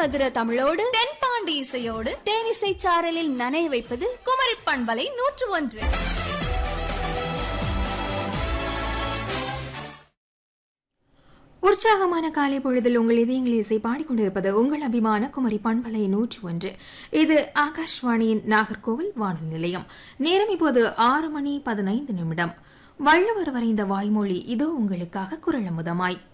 மதுர தமிழோடு தென்பாண்டி இசையோடு தேனிசை சாரலில் நனைய வைப்பது குமரி பண்பலை 101. உற்சாகமான காலை பொழுதில் உங்கள் இதயங்கள் இசை பாடிக்கொண்டிருப்பது உங்கள் அபிமான குமரி பண்பலை 101. இது ஆகாஷ்வாணியின் நாகர்கோவில் வானொலி நிலையம். நேரம் இப்போது 6:15. வள்ளுவர் வரைந்த வாய்மொழி இதோ உங்களுக்காக குரல் அமுதமாய்.